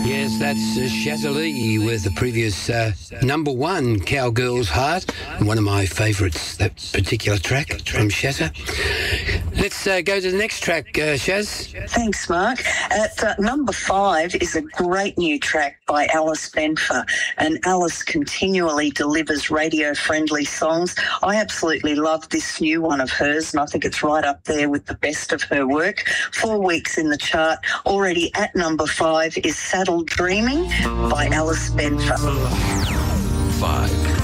Yes, that's Shazza Lee with the previous number one, Cowgirl's Heart, one of my favourites, that particular track from Shazza. Let's go to the next track, Shaz. Thanks, Mark. At number 5 is a great new track by Alice Benfer, and Alice continually delivers radio-friendly songs. I absolutely love this new one of hers, and I think it's right up there with the best of her work. 4 weeks in the chart, already at number 5 is Saddle Dreaming by Alice Benfer. 5.